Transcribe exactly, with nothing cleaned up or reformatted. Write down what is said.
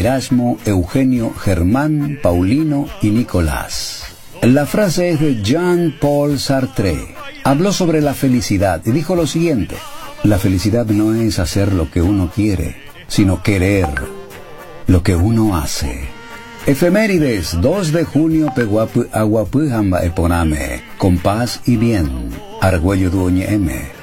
Erasmo, Eugenio, Germán, Paulino y Nicolás. La frase es de Jean-Paul Sartre. Habló sobre la felicidad y dijo lo siguiente: la felicidad no es hacer lo que uno quiere, sino querer lo que uno hace. Efemérides: dos de junio, Peguapu Aguapu Hamba Eponame, con paz y bien. Argüello Duoñe M.